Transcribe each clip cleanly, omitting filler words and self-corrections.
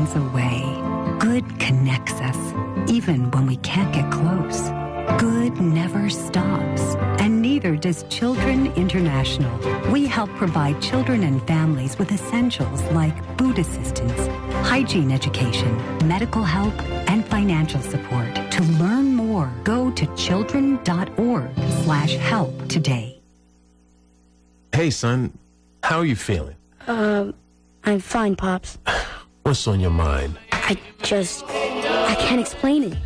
miles away. Good connects us, even when we can't get close. Good never stops, and neither does Children International. We help provide children and families with essentials like food assistance, hygiene education, medical help, and financial support. To learn more, go to children.org/help today. Hey, son, how are you feeling? I'm fine, Pops. What's on your mind? I can't explain it.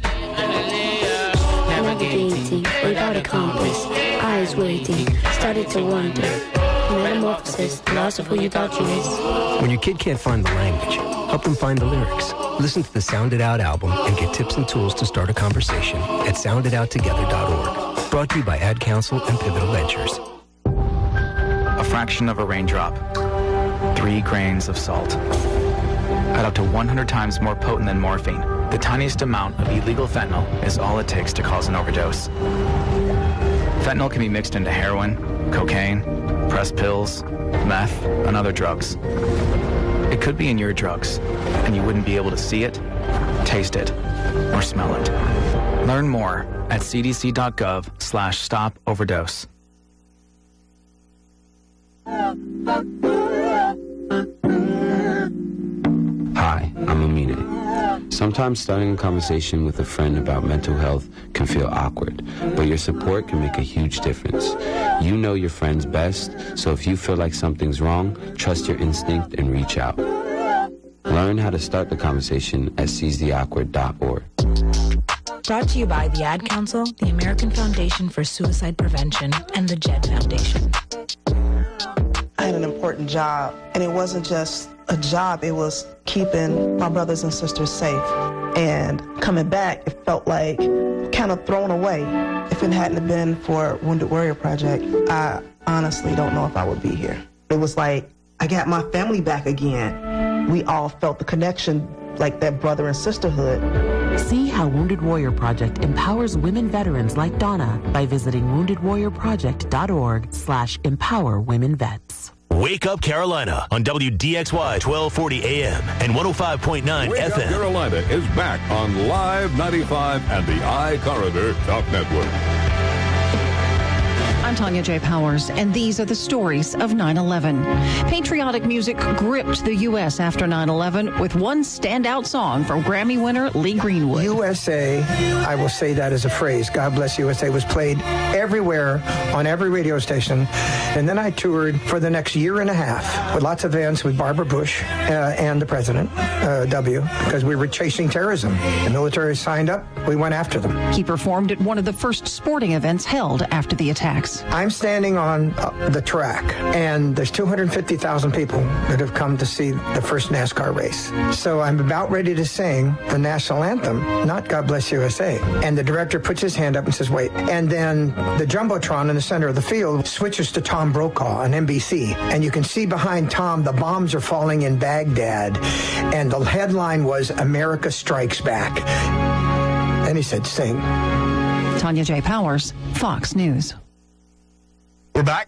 Navigating without a compass, eyes waiting, started to wonder. Metamorphosis, the loss of who you thought you is. When your kid can't find the language, help them find the lyrics. Listen to the Sound It Out album and get tips and tools to start a conversation at sounditouttogether.org. Brought to you by Ad Council and Pivotal Ventures. A fraction of a raindrop. 3 grains of salt. At up to 100 times more potent than morphine, the tiniest amount of illegal fentanyl is all it takes to cause an overdose. Fentanyl can be mixed into heroin, cocaine, pressed pills, meth, and other drugs. It could be in your drugs, and you wouldn't be able to see it, taste it, or smell it. Learn more at cdc.gov/stop overdose. Hi, I'm Amine. Sometimes starting a conversation with a friend about mental health can feel awkward, but your support can make a huge difference. You know your friends best, so if you feel like something's wrong, trust your instinct and reach out. Learn how to start the conversation at seizetheawkward.org. Brought to you by the Ad Council, the American Foundation for Suicide Prevention, and the JED Foundation. I had an important job, and it wasn't just a job, it was keeping my brothers and sisters safe. And coming back, it felt like kind of thrown away. If it hadn't been for Wounded Warrior Project, I honestly don't know if I would be here. It was like, I got my family back again. We all felt the connection, like that brother and sisterhood. See how Wounded Warrior Project empowers women veterans like Donna by visiting woundedwarriorproject.org/empowerwomenvets. Wake Up Carolina on WDXY 1240 AM and 105.9 Wake FM. Up Carolina is back on Live 95 and the iCorridor Talk Network. I'm Tanya J. Powers, and these are the stories of 9/11. Patriotic music gripped the U.S. after 9/11 with one standout song from Grammy winner Lee Greenwood. USA, I will say that as a phrase, God Bless USA, was played everywhere on every radio station. And then I toured for the next year and a half with lots of events with Barbara Bush and the President, W, because we were chasing terrorism. The military signed up, we went after them. He performed at one of the first sporting events held after the attacks. I'm standing on the track, and there's 250,000 people that have come to see the first NASCAR race. So I'm about ready to sing the national anthem, not God Bless USA. And the director puts his hand up and says, wait. And then the Jumbotron in the center of the field switches to Tom Brokaw on NBC. And you can see behind Tom, the bombs are falling in Baghdad. And the headline was, America Strikes Back. And he said, sing. Tanya J. Powers, Fox News. We're back,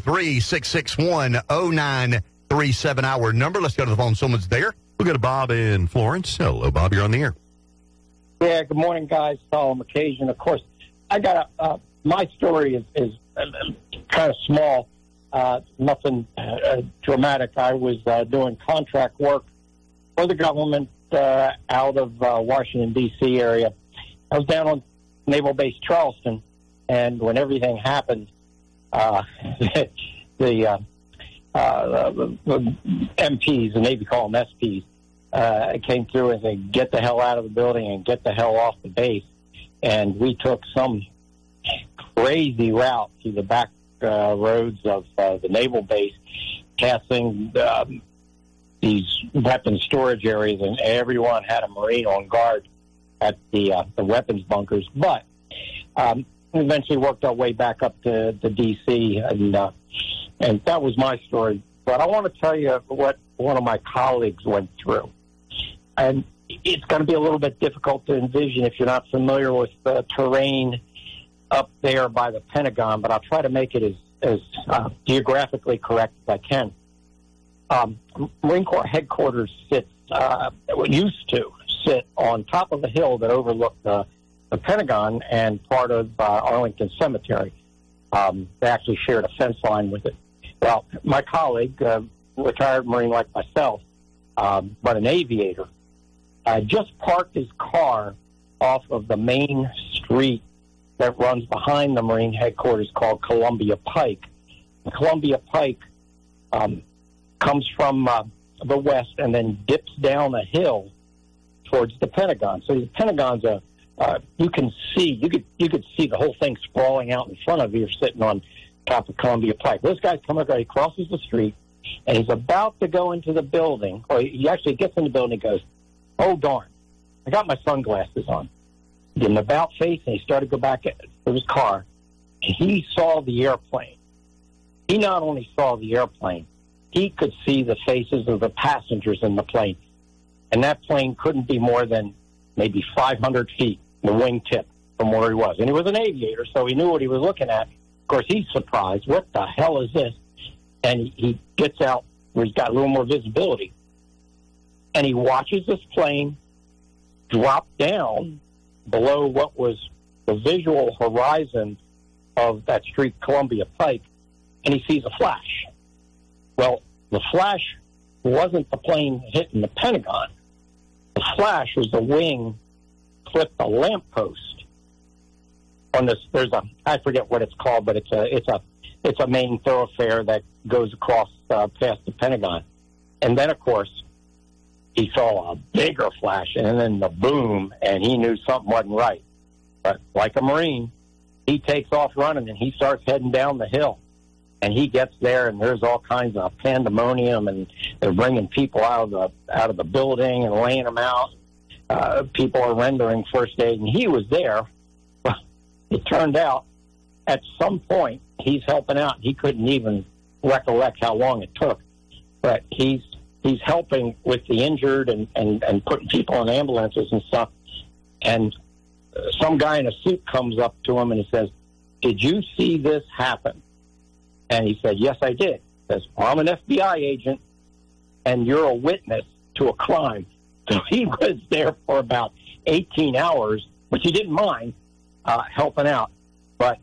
843-661-0937, our number. Let's go to the phone. Someone's there. We'll go to Bob in Florence. Hello, Bob. You're on the air. Yeah, good morning, guys. Solemn occasion. Of course, I got my story is kind of small, nothing dramatic. I was doing contract work for the government out of Washington, D.C. area. I was down on Naval Base Charleston, and when everything happened, the MPs, the Navy call them SPs, came through and said, get the hell out of the building and get the hell off the base. And we took some crazy route through the back roads of the naval base, passing these weapons storage areas, and everyone had a Marine on guard at the weapons bunkers. But we eventually worked our way back up to D.C., and that was my story. But I want to tell you what one of my colleagues went through. And it's going to be a little bit difficult to envision if you're not familiar with the terrain up there by the Pentagon, but I'll try to make it as geographically correct as I can. Marine Corps headquarters sits used to sit on top of a hill that overlooked the Pentagon and part of Arlington Cemetery. They actually shared a fence line with it. Well, my colleague, retired Marine like myself, but an aviator, just parked his car off of the main street that runs behind the Marine headquarters called Columbia Pike. And Columbia Pike comes from the west and then dips down a hill towards the Pentagon. So the Pentagon's you could see the whole thing sprawling out in front of you. You're sitting on top of Columbia Pike. This guy's coming across, he crosses the street, and he's about to go into the building, or he actually gets in the building and goes, "Oh, darn, I got my sunglasses on." He did an about face, and he started to go back to his car, and he saw the airplane. He not only saw the airplane, he could see the faces of the passengers in the plane. And that plane couldn't be more than maybe 500 feet, the wingtip from where he was. And he was an aviator, so he knew what he was looking at. Of course, he's surprised. What the hell is this? And he gets out where he's got a little more visibility. And he watches this plane drop down below what was the visual horizon of that street, Columbia Pike, and he sees a flash. Well, the flash wasn't the plane hitting the Pentagon. The flash was the wing clipped a lamppost on this. I forget what it's called, but it's a main thoroughfare that goes across past the Pentagon. And then, of course, he saw a bigger flash, and then the boom, and he knew something wasn't right. But like a Marine, he takes off running, and he starts heading down the hill. And he gets there, and there's all kinds of pandemonium, and they're bringing people out of the building and laying them out. People are rendering first aid, and he was there. It turned out, at some point, he's helping out. He couldn't even recollect how long it took, but he's helping with the injured and putting people in ambulances and stuff. And some guy in a suit comes up to him and he says, "Did you see this happen?" And he said, "Yes, I did." He says, "Well, I'm an FBI agent, and you're a witness to a crime." So he was there for about 18 hours, which he didn't mind helping out. But,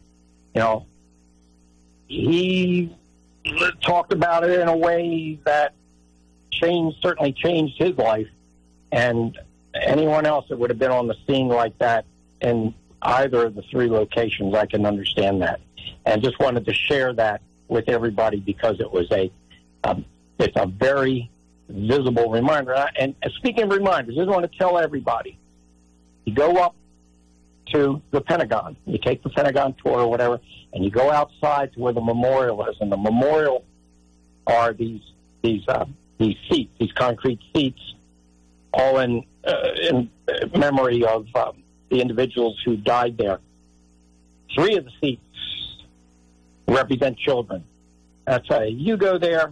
he talked about it in a way that certainly changed his life. And anyone else that would have been on the scene like that in either of the three locations, I can understand that. And just wanted to share that with everybody because it was it's a very visible reminder. And speaking of reminders, I just want to tell everybody, you go up to the Pentagon, you take the Pentagon tour or whatever, and you go outside to where the memorial is, and the memorial are these seats, these concrete seats, all in memory of the individuals who died there. 3 of the seats represent children. I tell you, you go there,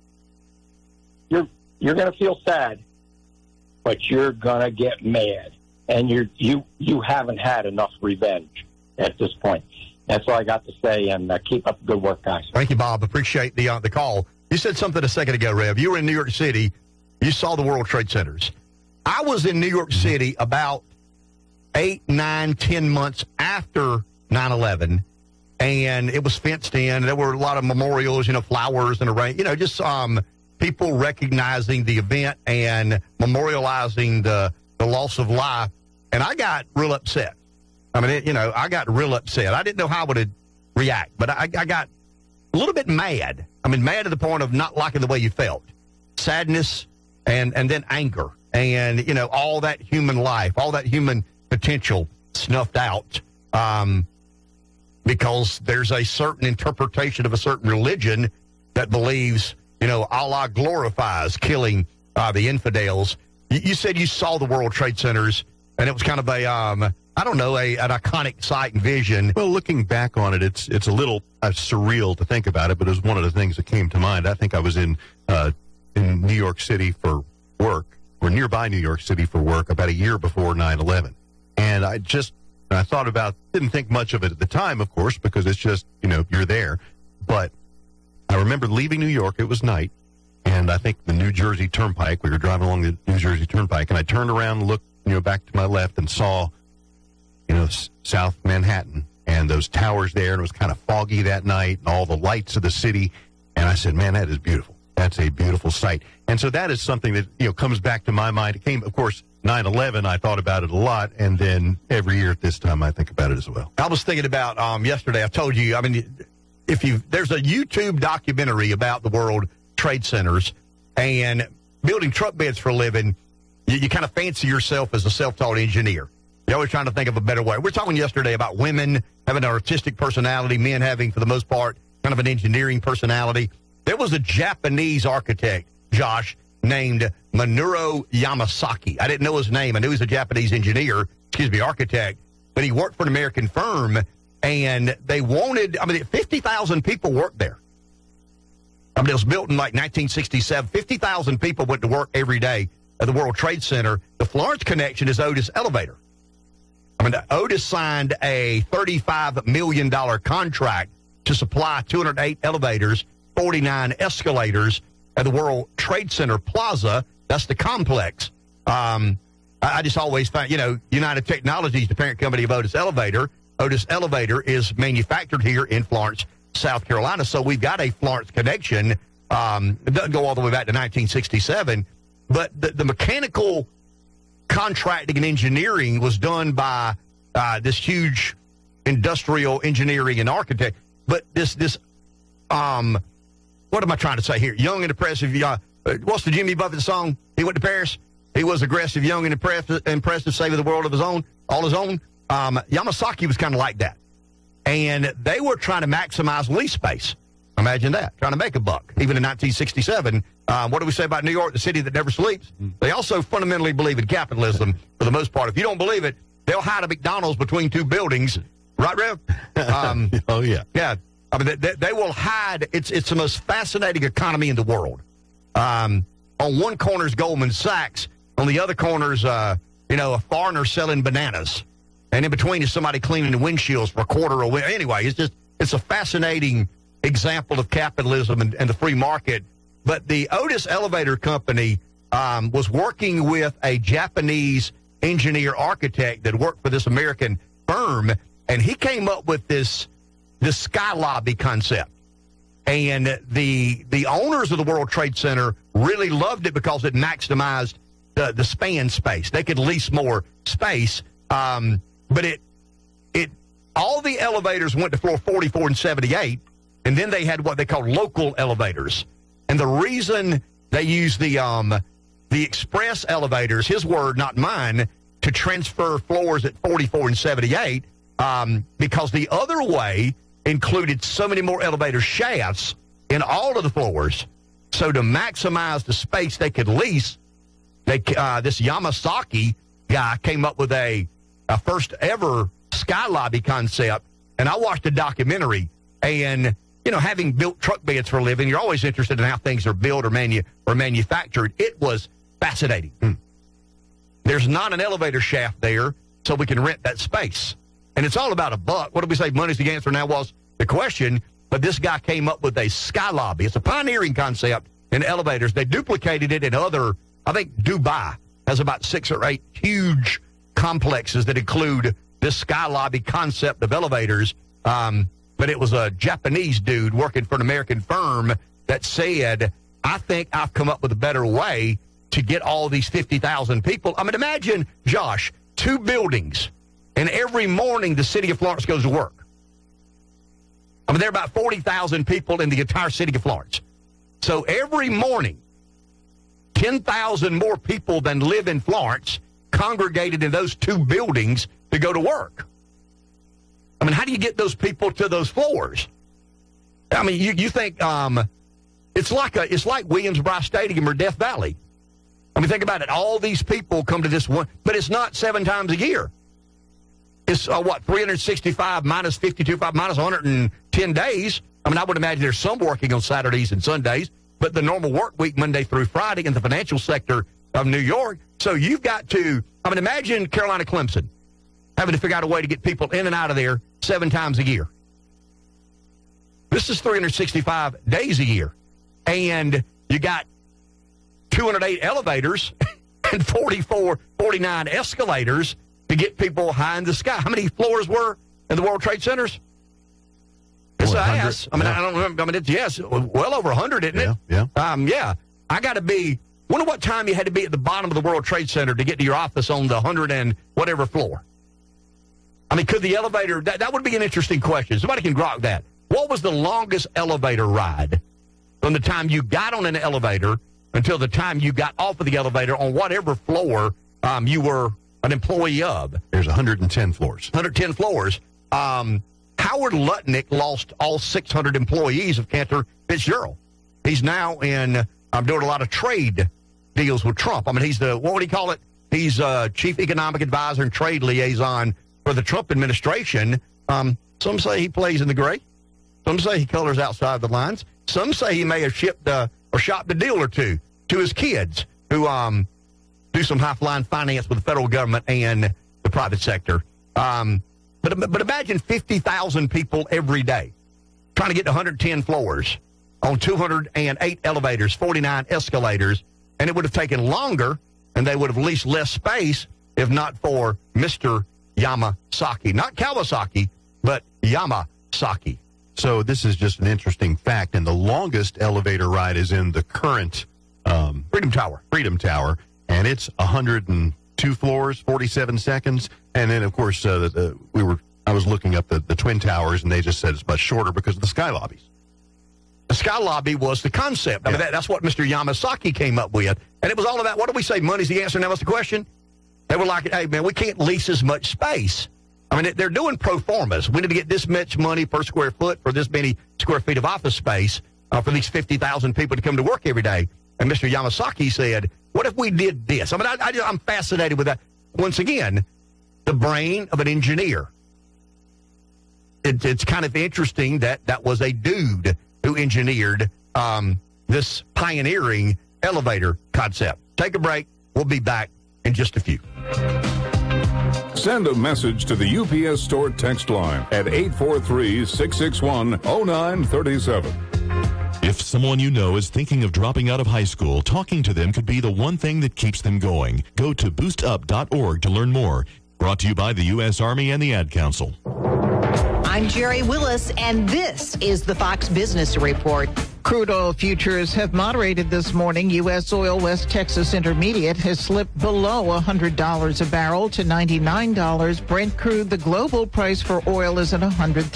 you're going to feel sad, but you're going to get mad, and you haven't had enough revenge at this point. That's all I got to say, and keep up the good work, guys. Thank you, Bob. Appreciate the call. You said something a second ago, Rev. You were in New York City. You saw the World Trade Centers. I was in New York City about 8, 9, 10 months after 9/11. And it was fenced in. There were a lot of memorials, flowers and a rain, just people recognizing the event and memorializing the loss of life. And I got real upset. I mean, I got real upset. I didn't know how I would react, but I got a little bit mad. I mean, mad to the point of not liking the way you felt. Sadness and then anger and, all that human life, all that human potential snuffed out. Because there's a certain interpretation of a certain religion that believes, Allah glorifies killing the infidels. You said you saw the World Trade Centers, and it was kind of an iconic sight and vision. Well, looking back on it, it's a little surreal to think about it, but it was one of the things that came to mind. I think I was in New York City for work, or nearby New York City for work, about a year before 9/11. And I thought didn't think much of it at the time, of course, because it's just, you're there. But I remember leaving New York, it was night, and I think the New Jersey Turnpike. We were driving along the New Jersey Turnpike, and I turned around and looked, back to my left and saw, South Manhattan and those towers there, and it was kind of foggy that night, and all the lights of the city, and I said, man, that is beautiful. That's a beautiful sight. And so that is something that, comes back to my mind. It came, of course, 9/11, I thought about it a lot, and then every year at this time I think about it as well. I was thinking about yesterday, I told you, there's a YouTube documentary about the World Trade Centers, and building truck beds for a living, you kind of fancy yourself as a self-taught engineer. You're always trying to think of a better way. We're talking yesterday about women having an artistic personality, men having, for the most part, kind of an engineering personality. There was a Japanese architect, Josh, named Minoru Yamasaki. I didn't know his name. I knew he was a Japanese architect, but he worked for an American firm, and they wanted, 50,000 people worked there. It was built in like 1967. 50,000 people went to work every day at the World Trade Center. The Florence connection is Otis Elevator. Otis signed a $35 million contract to supply 208 elevators, 49 escalators at the World Trade Center Plaza. That's the complex. I just always find, United Technologies, the parent company of Otis Elevator. Otis Elevator is manufactured here in Florence, South Carolina. So we've got a Florence connection. It doesn't go all the way back to 1967, but the mechanical contracting and engineering was done by this huge industrial engineering and architect. But this what am I trying to say here? Young and impressive. What's the Jimmy Buffett song? He went to Paris. He was aggressive, young, and impressive, saving the world of his own, all his own. Yamasaki was kind of like that. And they were trying to maximize lease space. Imagine that, trying to make a buck. Even in 1967, what do we say about New York, the city that never sleeps? They also fundamentally believe in capitalism for the most part. If you don't believe it, they'll hide a McDonald's between two buildings. Right, Rev? Oh, yeah. Yeah. They will hide. It's the most fascinating economy in the world. On one corner is Goldman Sachs. On the other corner is, a foreigner selling bananas. And in between is somebody cleaning the windshields for a quarter of anyway, it's a fascinating example of capitalism and the free market. But the Otis Elevator Company was working with a Japanese engineer architect that worked for this American firm, and he came up with this sky lobby concept. And the owners of the World Trade Center really loved it because it maximized the span space. They could lease more space. But all the elevators went to floor 44 and 78, and then they had what they called local elevators. And the reason they used the express elevators, his word, not mine, to transfer floors at 44 and 78, because the other way included so many more elevator shafts in all of the floors. So to maximize the space they could lease, this Yamasaki guy came up with a first ever sky lobby concept. And I watched a documentary, and having built truck beds for a living, you're always interested in how things are built or manufactured. It was fascinating. There's not an elevator shaft there, so we can rent that space. And it's all about a buck. What did we say? Money's the answer now was the question. But this guy came up with a sky lobby. It's a pioneering concept in elevators. They duplicated it in other, I think Dubai has about 6 or 8 huge complexes that include this sky lobby concept of elevators. But it was a Japanese dude working for an American firm that said, I think I've come up with a better way to get all these 50,000 people. Imagine, Josh, 2 buildings, and every morning the city of Florence goes to work. There are about 40,000 people in the entire city of Florence. So every morning, 10,000 more people than live in Florence congregated in those 2 buildings to go to work. How do you get those people to those floors? You think it's like Williams-Brice Stadium or Death Valley. Think about it. All these people come to this one, but it's not 7 times a year. It's 365 minus 52.5 minus 110 days. I would imagine there's some working on Saturdays and Sundays, but the normal work week, Monday through Friday, in the financial sector of New York. So you've got to, imagine Carolina Clemson having to figure out a way to get people in and out of there 7 times a year. This is 365 days a year. And you got 208 elevators and 49 escalators to get people high in the sky. How many floors were in the World Trade Centers? It's a yes. I mean, I don't remember. I mean, it's yes, well over 100, isn't it? Yeah. Yeah. I got to be. Wonder what time you had to be at the bottom of the World Trade Center to get to your office on the 100 and whatever floor. I mean, could the elevator? That would be an interesting question. Somebody can grok that. What was the longest elevator ride from the time you got on an elevator until the time you got off of the elevator on whatever floor you were an employee of? There's 110 floors. 110 floors. Howard Lutnick lost all 600 employees of Cantor Fitzgerald. He's now doing a lot of trade deals with Trump. I mean, he's what would he call it? He's chief economic advisor and trade liaison for the Trump administration. Some say he plays in the gray. Some say he colors outside the lines. Some say he may have shipped or shopped a deal or two to his kids who do some high-flying finance with the federal government and the private sector. But imagine 50,000 people every day trying to get to 110 floors on 208 elevators, 49 escalators, and it would have taken longer, and they would have leased less space if not for Mr. Yamasaki. Not Kawasaki, but Yamasaki. So this is just an interesting fact, and the longest elevator ride is in the current Freedom Tower, and it's 102 floors, 47 seconds. And then, of course, I was looking up the Twin Towers, and they just said it's much shorter because of the sky lobbies. The sky lobby was the concept. I mean, that's what Mr. Yamasaki came up with. And it was all about, what do we say, money's the answer, now what's the question? They were like, hey, man, we can't lease as much space. I mean, they're doing pro formas. We need to get this much money per square foot for this many square feet of office space for these 50,000 people to come to work every day. And Mr. Yamasaki said, what if we did this? I mean, I'm fascinated with that. Once again, the brain of an engineer. It's kind of interesting that was a dude who engineered this pioneering elevator concept. Take a break. We'll be back in just a few. Send a message to the UPS Store text line at 843-661-0937. If someone you know is thinking of dropping out of high school, talking to them could be the one thing that keeps them going. Go to boostup.org to learn more. Brought to you by the U.S. Army and the Ad Council. I'm Jerry Willis, and this is the Fox Business Report. Crude oil futures have moderated this morning. U.S. Oil West Texas Intermediate has slipped below $100 a barrel to $99. Brent crude, the global price for oil, is at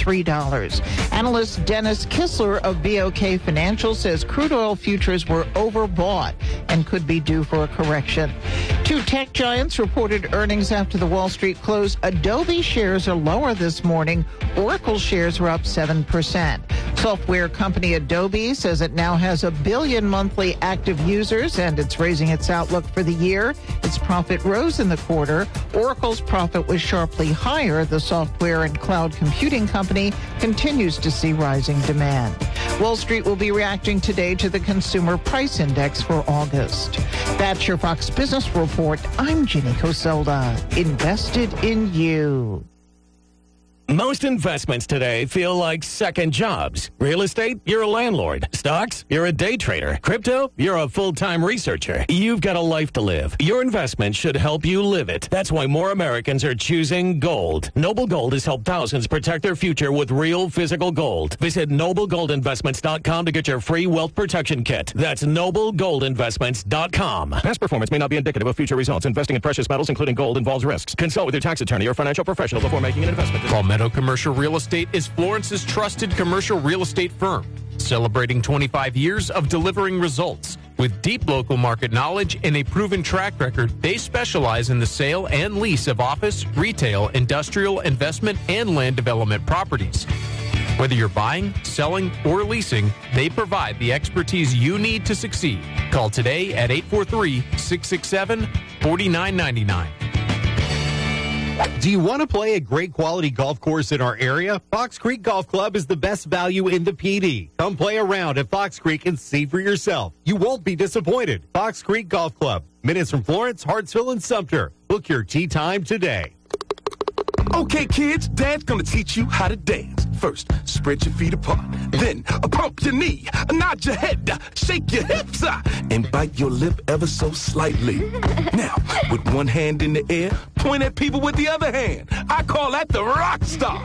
$103. Analyst Dennis Kissler of BOK Financial says crude oil futures were overbought and could be due for a correction. Two tech giants reported earnings after the Wall Street close. Adobe shares are lower this morning. Oracle shares are up 7%. Software company Adobe says it now has 1 billion monthly active users, and it's raising its outlook for the year. Its profit rose in the quarter. Oracle's profit was sharply higher. The software and cloud computing company continues to see rising demand. Wall Street will be reacting today to the Consumer Price Index for August. That's your Fox Business Report. I'm Ginny Coselda. Invested in you. Most investments today feel like second jobs. Real estate, you're a landlord. Stocks, you're a day trader. Crypto, you're a full-time researcher. You've got a life to live. Your investment should help you live it. That's why more Americans are choosing gold. Noble Gold has helped thousands protect their future with real physical gold. Visit NobleGoldInvestments.com to get your free wealth protection kit. That's NobleGoldInvestments.com. Past performance may not be indicative of future results. Investing in precious metals, including gold, involves risks. Consult with your tax attorney or financial professional before making an investment. Palmetto Commercial Real Estate is Florence's trusted commercial real estate firm, celebrating 25 years of delivering results. With deep local market knowledge and a proven track record, they specialize in the sale and lease of office, retail, industrial, investment, and land development properties. Whether you're buying, selling, or leasing, they provide the expertise you need to succeed. Call today at 843-667-4999. Do you want to play a great quality golf course in our area? Fox Creek Golf Club is the best value in the PD. Come play around at Fox Creek and see for yourself. You won't be disappointed. Fox Creek Golf Club, minutes from Florence, Hartsville, and Sumter. Book your tee time today. Okay, kids, Dad's gonna teach you how to dance. First, spread your feet apart. Then, pump your knee, nod your head, shake your hips, and bite your lip ever so slightly. Now, with one hand in the air, point at people with the other hand. I call that the rock star.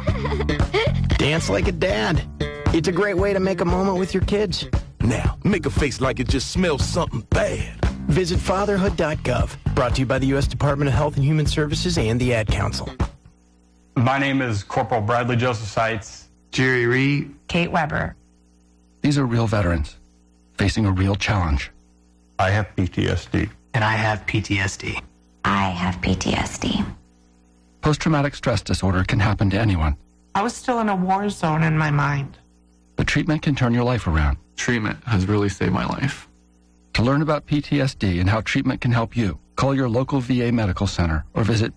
Dance like a dad. It's a great way to make a moment with your kids. Now, make a face like it just smells something bad. Visit fatherhood.gov. Brought to you by the U.S. Department of Health and Human Services and the Ad Council. My name is Corporal Bradley Joseph Seitz. Jerry Reed. Kate Weber. These are real veterans facing a real challenge. I have PTSD. And I have PTSD. I have PTSD. Post-traumatic stress disorder can happen to anyone. I was still in a war zone in my mind. But treatment can turn your life around. Treatment has really saved my life. To learn about PTSD and how treatment can help you, call your local VA medical center or visit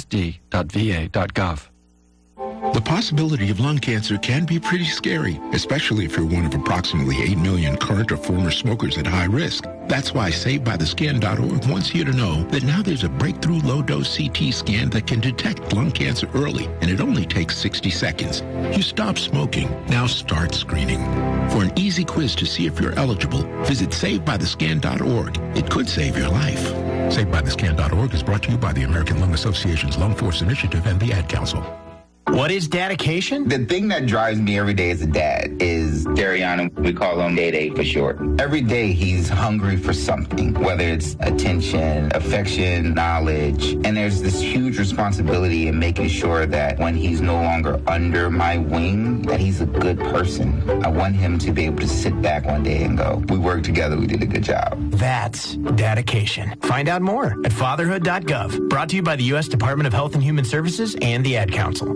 ptsd.va.gov. The possibility of lung cancer can be pretty scary, especially if you're one of approximately 8 million current or former smokers at high risk. That's why SaveByTheScan.org wants you to know that now there's a breakthrough low-dose CT scan that can detect lung cancer early, and it only takes 60 seconds. You stop smoking, now start screening. For an easy quiz to see if you're eligible, visit SaveByTheScan.org. It could save your life. SaveByTheScan.org is brought to you by the American Lung Association's Lung Force Initiative and the Ad Council. What is dedication? The thing that drives me every day as a dad is Dariana. We call him Day for short. Every day he's hungry for something, whether it's attention, affection, knowledge. And there's this huge responsibility in making sure that when he's no longer under my wing, that he's a good person. I want him to be able to sit back one day and go, we worked together, we did a good job. That's dedication. Find out more at fatherhood.gov. Brought to you by the U.S. Department of Health and Human Services and the Ad Council.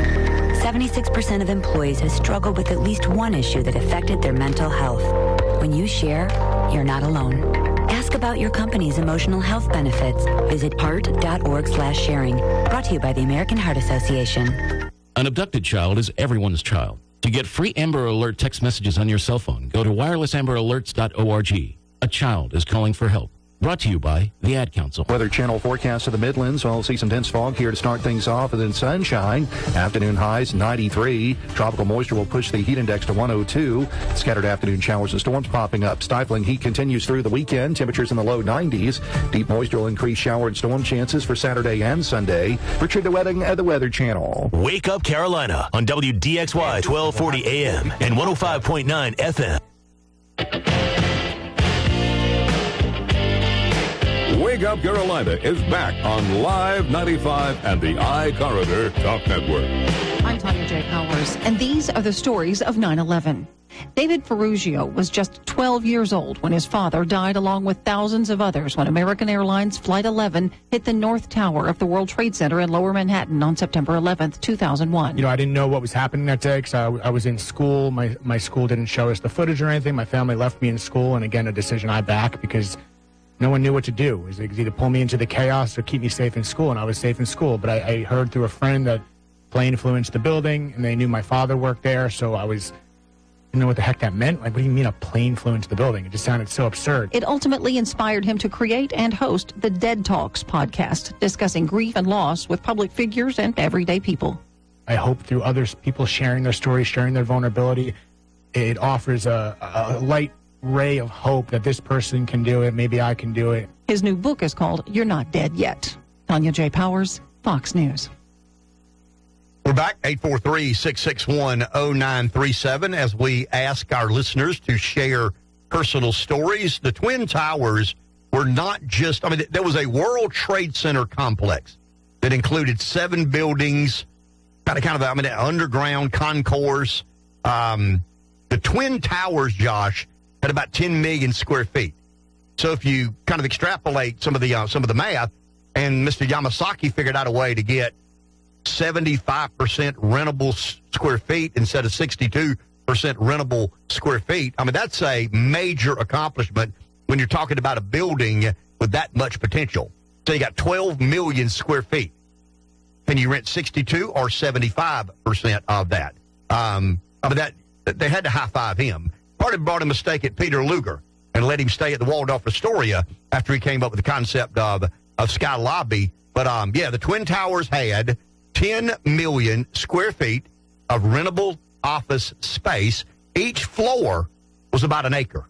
76% of employees have struggled with at least one issue that affected their mental health. When you share, you're not alone. Ask about your company's emotional health benefits. Visit heart.org/sharing. Brought to you by the American Heart Association. An abducted child is everyone's child. To get free Amber Alert text messages on your cell phone, go to wirelessamberAlerts.org. A child is calling for help. Brought to you by the Ad Council. Weather Channel forecast of the Midlands. We'll see some dense fog here to start things off, and then sunshine. Afternoon highs 93. Tropical moisture will push the heat index to 102. Scattered afternoon showers and storms popping up. Stifling heat continues through the weekend. Temperatures in the low 90s. Deep moisture will increase shower and storm chances for Saturday and Sunday. Richard DeWetting at the Weather Channel. Wake Up Carolina on WDXY 1240 AM and 105.9 FM. Wake Up Carolina is back on Live 95 and the iCorridor Talk Network. I'm Tanya J. Powers, and these are the stories of 9/11. David Ferrugio was just 12 years old when his father died along with thousands of others when American Airlines Flight 11 hit the North Tower of the World Trade Center in Lower Manhattan on September 11th, 2001. You know, I didn't know what was happening that day because I was in school. My school didn't show us the footage or anything. My family left me in school, and again, a decision I back because no one knew what to do. It was either pull me into the chaos or keep me safe in school, and I was safe in school. But I heard through a friend that plane flew into the building, and they knew my father worked there, so I didn't know what the heck that meant. Like, what do you mean a plane flew into the building? It just sounded so absurd. It ultimately inspired him to create and host the Dead Talks podcast, discussing grief and loss with public figures and everyday people. I hope through others, people sharing their stories, sharing their vulnerability, it offers a light ray of hope that this person can do it. Maybe I can do it. His new book is called You're Not Dead Yet. Tanya J. Powers, Fox News. We're back, 843-661-0937, as we ask our listeners to share personal stories. The Twin Towers were not just, there was a World Trade Center complex that included 7 buildings, kind of an underground concourse. The Twin Towers, Josh, had about 10 million square feet. So if you kind of extrapolate some of the math, and Mr. Yamasaki figured out a way to get 75% rentable square feet instead of 62% rentable square feet. That's a major accomplishment when you're talking about a building with that much potential. So you got 12 million square feet. Can you rent 62 or 75% of that? They had to high-five him. Part of brought a mistake at Peter Luger and let him stay at the Waldorf Astoria after he came up with the concept of Sky Lobby. But, the Twin Towers had 10 million square feet of rentable office space. Each floor was about an acre.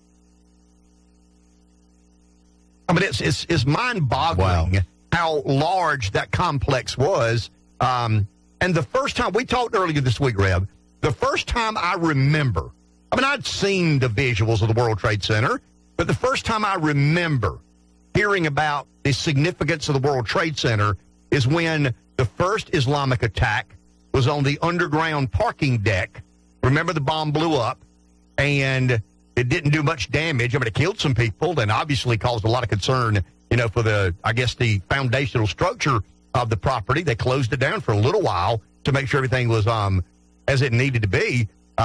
I mean, it's mind-boggling how large that complex was. And the first time, we talked earlier this week, Reb, the first time I remember, I mean, I'd seen the visuals of the World Trade Center, but the first time I remember hearing about the significance of the World Trade Center is when the first Islamic attack was on the underground parking deck. Remember, the bomb blew up, and it didn't do much damage. I mean, it killed some people and obviously caused a lot of concern, for the foundational structure of the property. They closed it down for a little while to make sure everything was as it needed to be.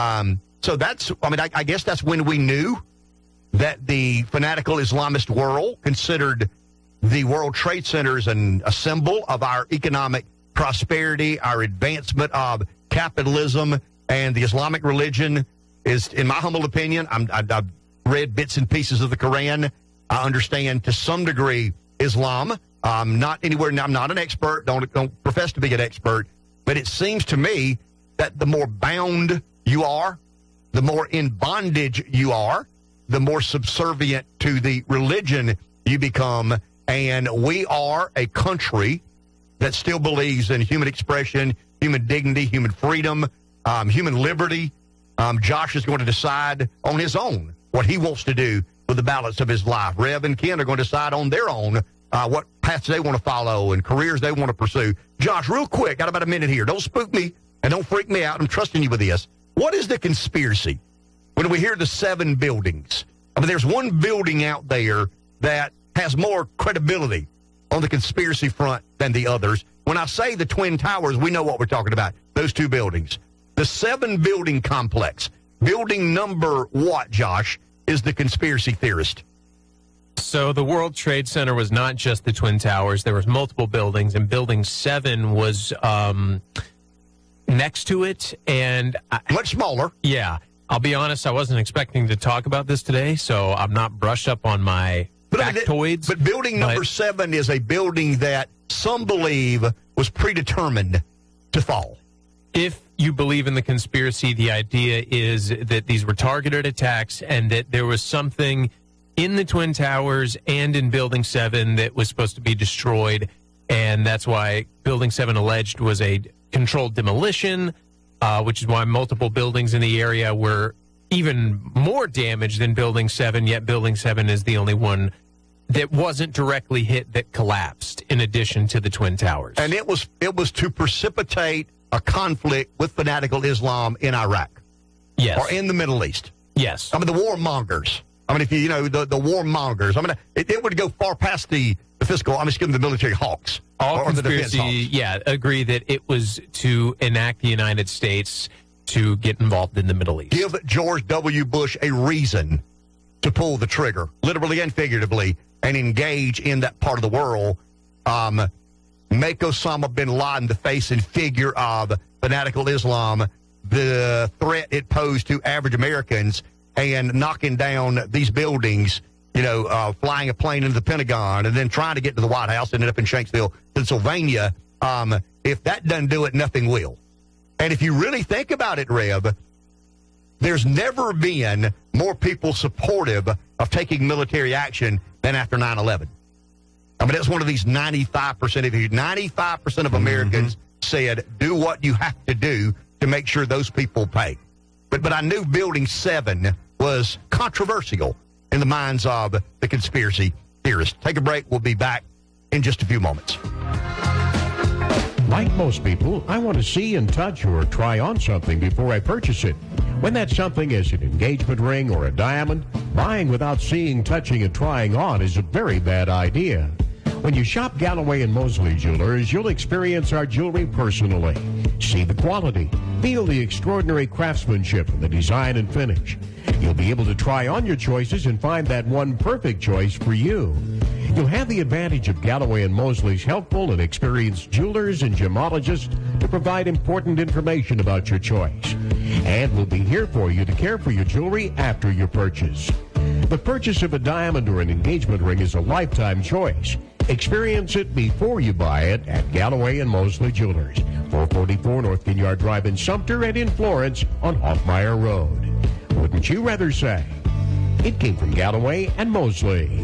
So I guess that's when we knew that the fanatical Islamist world considered the World Trade Center as a symbol of our economic prosperity, our advancement of capitalism, and the Islamic religion is, in my humble opinion, I've read bits and pieces of the Quran. I understand to some degree Islam. Not anywhere. I'm not an expert. Don't profess to be an expert. But it seems to me that the more bound you are, the more in bondage you are, the more subservient to the religion you become. And we are a country that still believes in human expression, human dignity, human freedom, human liberty. Josh is going to decide on his own what he wants to do with the balance of his life. Rev and Ken are going to decide on their own what paths they want to follow and careers they want to pursue. Josh, real quick, got about a minute here. Don't spook me and don't freak me out. I'm trusting you with this. What is the conspiracy when we hear the 7 buildings? I mean, there's one building out there that has more credibility on the conspiracy front than the others. When I say the Twin Towers, we know what we're talking about. Those 2 buildings. The 7-building complex. Building number what, Josh, is the conspiracy theorist? So the World Trade Center was not just the Twin Towers. There was multiple buildings, and Building 7 was next to it. And much smaller. Yeah. I'll be honest, I wasn't expecting to talk about this today, so I'm not brushed up on my factoids. But building number 7 is a building that some believe was predetermined to fall. If you believe in the conspiracy, the idea is that these were targeted attacks and that there was something in the Twin Towers and in Building 7 that was supposed to be destroyed, and that's why Building 7 alleged was a controlled demolition, which is why multiple buildings in the area were even more damaged than Building 7, yet Building 7 is the only one that wasn't directly hit that collapsed, in addition to the Twin Towers. And it was to precipitate a conflict with fanatical Islam in Iraq. Yes. Or in the Middle East. Yes. I mean, the warmongers. I mean, if the warmongers. I mean, it would go far past the fiscal, the military hawks. All or the defense conspiracy, hawks. agree that it was to enact the United States to get involved in the Middle East. Give George W. Bush a reason to pull the trigger, literally and figuratively, and engage in that part of the world. Make Osama bin Laden the face and figure of fanatical Islam, the threat it posed to average Americans, and knocking down these buildings, flying a plane into the Pentagon, and then trying to get to the White House, ended up in Shanksville, Pennsylvania. If that doesn't do it, nothing will. And if you really think about it, Rev, there's never been more people supportive of taking military action than after 9/11. I mean, that's one of these 95% of you. 95% of Americans said, do what you have to do to make sure those people pay. But I knew Building 7 was controversial in the minds of the conspiracy theorists. Take a break. We'll be back in just a few moments. Like most people, I want to see and touch or try on something before I purchase it. When that something is an engagement ring or a diamond, buying without seeing, touching, and trying on is a very bad idea. When you shop Galloway & Mosley Jewelers, you'll experience our jewelry personally. See the quality, feel the extraordinary craftsmanship and the design and finish. You'll be able to try on your choices and find that one perfect choice for you. You'll have the advantage of Galloway & Mosley's helpful and experienced jewelers and gemologists to provide important information about your choice. And we'll be here for you to care for your jewelry after your purchase. The purchase of a diamond or an engagement ring is a lifetime choice. Experience it before you buy it at Galloway and Mosley Jewelers, 444 North Ginyard Drive in Sumter and in Florence on Hoffmeyer Road. Wouldn't you rather say? It came from Galloway and Mosley.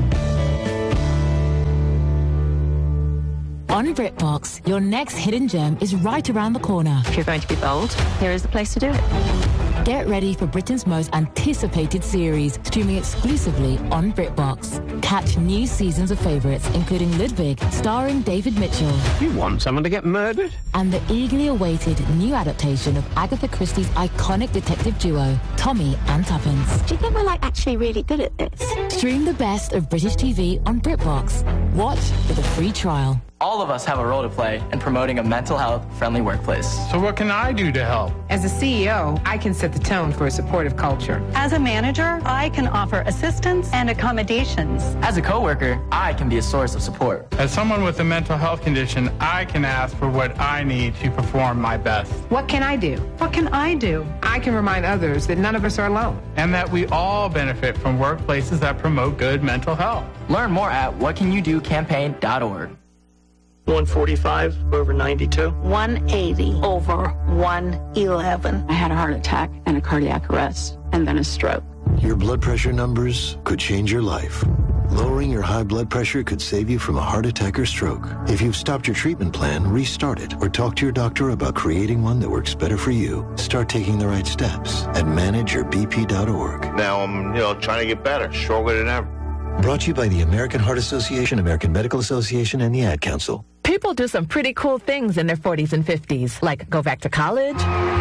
On BritBox, your next hidden gem is right around the corner. If you're going to be bold, here is the place to do it. Get ready for Britain's most anticipated series, streaming exclusively on BritBox. Catch new seasons of favourites, including Ludwig, starring David Mitchell. You want someone to get murdered? And the eagerly awaited new adaptation of Agatha Christie's iconic detective duo, Tommy and Tuppence. Do you think we're actually really good at this? Stream the best of British TV on BritBox. Watch with a free trial. All of us have a role to play in promoting a mental health friendly workplace. So what can I do to help? As a CEO, I can set the tone for a supportive culture. As a manager, I can offer assistance and accommodations. As a coworker, I can be a source of support. As someone with a mental health condition, I can ask for what I need to perform my best. What can I do? What can I do? I can remind others that none of us are alone. And that we all benefit from workplaces that promote good mental health. Learn more at whatcanyoudocampaign.org. 145 over 92. 180 over 111. I had a heart attack and a cardiac arrest and then a stroke. Your blood pressure numbers could change your life. Lowering your high blood pressure could save you from a heart attack or stroke. If you've stopped your treatment plan, restart it or talk to your doctor about creating one that works better for you. Start taking the right steps at manageyourbp.org. Now I'm, trying to get better, stronger than ever. Brought to you by the American Heart Association, American Medical Association, and the Ad Council. People do some pretty cool things in their 40s and 50s, like go back to college,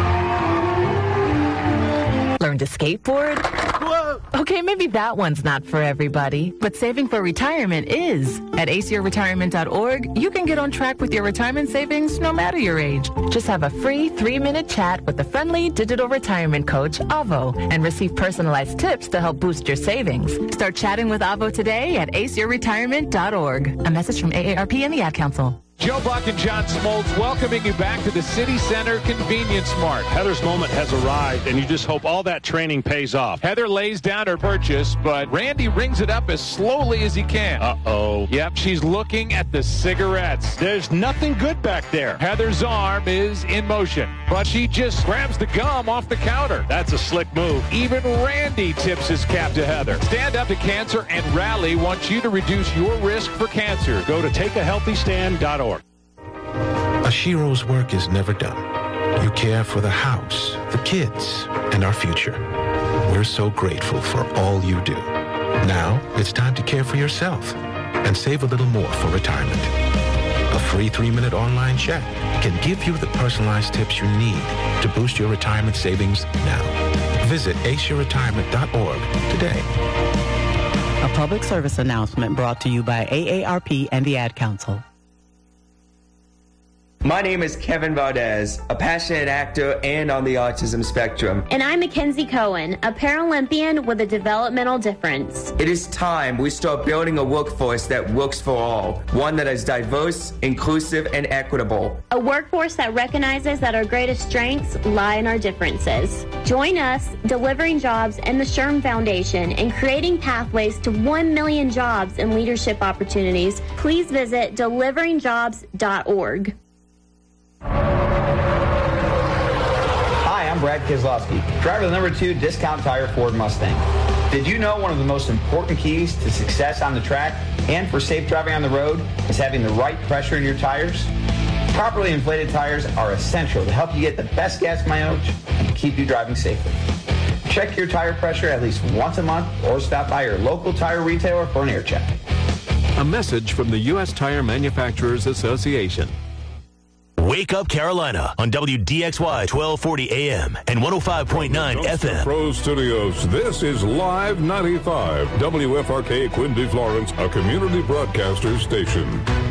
learn to skateboard. Whoa. Okay, maybe that one's not for everybody, but saving for retirement is. At aceyourretirement.org, you can get on track with your retirement savings no matter your age. Just have a free 3-minute chat with the friendly digital retirement coach, Avo, and receive personalized tips to help boost your savings. Start chatting with Avo today at aceyourretirement.org. A message from AARP and the Ad Council. Joe Buck and John Smoltz welcoming you back to the City Center Convenience Mart. Heather's moment has arrived, and you just hope all that training pays off. Heather lays down her purchase, but Randy rings it up as slowly as he can. Uh-oh. Yep, she's looking at the cigarettes. There's nothing good back there. Heather's arm is in motion, but she just grabs the gum off the counter. That's a slick move. Even Randy tips his cap to Heather. Stand Up to Cancer and Rally wants you to reduce your risk for cancer. Go to takeahealthystand.org. Ashiro's work is never done. You care for the house, the kids, and our future. We're so grateful for all you do. Now, it's time to care for yourself and save a little more for retirement. A free 3-minute online chat can give you the personalized tips you need to boost your retirement savings now. Visit aceyourretirement.org today. A public service announcement brought to you by AARP and the Ad Council. My name is Kevin Valdez, a passionate actor and on the autism spectrum. And I'm Mackenzie Cohen, a Paralympian with a developmental difference. It is time we start building a workforce that works for all, one that is diverse, inclusive, and equitable. A workforce that recognizes that our greatest strengths lie in our differences. Join us, Delivering Jobs and the SHRM Foundation, in creating pathways to 1 million jobs and leadership opportunities. Please visit deliveringjobs.org. Hi, I'm Brad Keselowski, driver of the number 2 Discount Tire Ford Mustang. Did you know one of the most important keys to success on the track and for safe driving on the road is having the right pressure in your tires? Properly inflated tires are essential to help you get the best gas mileage and keep you driving safely. Check your tire pressure at least once a month or stop by your local tire retailer for an air check. A message from the U.S. Tire Manufacturers Association. Wake Up Carolina on WDXY 1240 AM and 105.9 FM. Pro Studios, this is Live 95, WFRK Quincy, Florence, a community broadcaster station.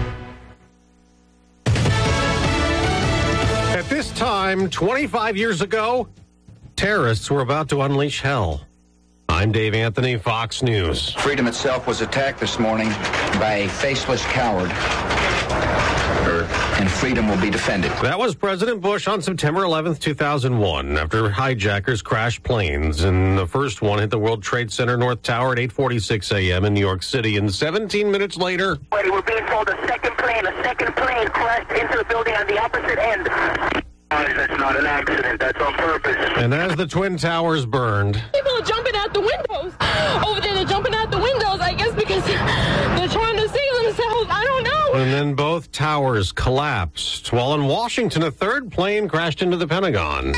At this time, 25 years ago, terrorists were about to unleash hell. I'm Dave Anthony, Fox News. Freedom itself was attacked this morning by a faceless coward. And freedom will be defended. That was President Bush on September 11th, 2001, after hijackers crashed planes. And the first one hit the World Trade Center North Tower at 8:46 a.m. in New York City. And 17 minutes later... We're being told a second plane crashed into the building on the opposite end. That's not an accident. That's on purpose. And as the Twin Towers burned... People are jumping out the windows. Over there, they're jumping out the windows, I guess, because they're trying to save themselves. I don't know. And then both towers collapsed. While in Washington, a third plane crashed into the Pentagon.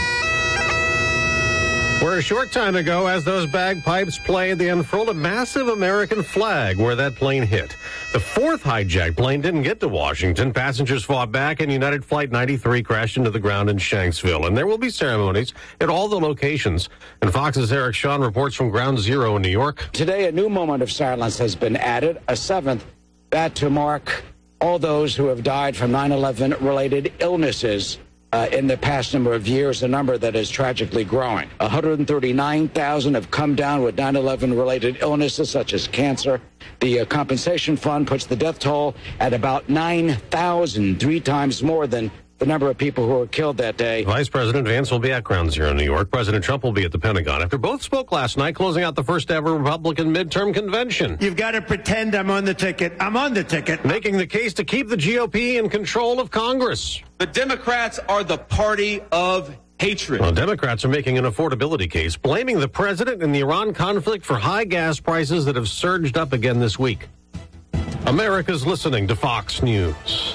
Where a short time ago, as those bagpipes played, they unfurled a massive American flag where that plane hit. The fourth hijacked plane didn't get to Washington. Passengers fought back, and United Flight 93 crashed into the ground in Shanksville. And there will be ceremonies at all the locations. And Fox's Eric Shawn reports from Ground Zero in New York. Today, a new moment of silence has been added, a seventh, that to mark all those who have died from 9/11-related illnesses in the past number of years, a number that is tragically growing. 139,000 have come down with 9/11-related illnesses such as cancer. The compensation fund puts the death toll at about 9,000, 3 times more than the number of people who were killed that day. Vice President Vance will be at Ground Zero in New York. President Trump will be at the Pentagon after both spoke last night, closing out the first ever Republican midterm convention. You've got to pretend I'm on the ticket. I'm on the ticket. Making the case to keep the GOP in control of Congress. The Democrats are the party of hatred. Well, Democrats are making an affordability case, blaming the president and the Iran conflict for high gas prices that have surged up again this week. America's listening to Fox News.